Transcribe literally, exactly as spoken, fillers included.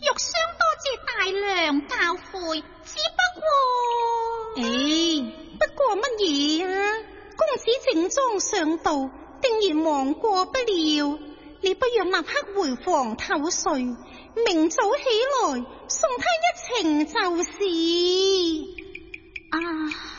玉霜多謝大娘教誨，只不過…… 唉，不過乜嘢啊？公子整裝上道，定然忘過不了。你不若立刻回房唞睡，明早起來送他一程就是。 啊。